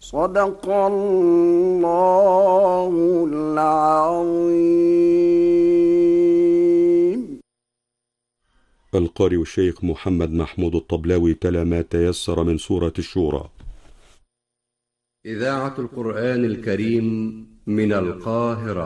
صدق الله العظيم. القارئ الشيخ محمد محمود الطبلاوي تلا ما تيسر من سورة الشورى. إذاعة القرآن الكريم من القاهرة.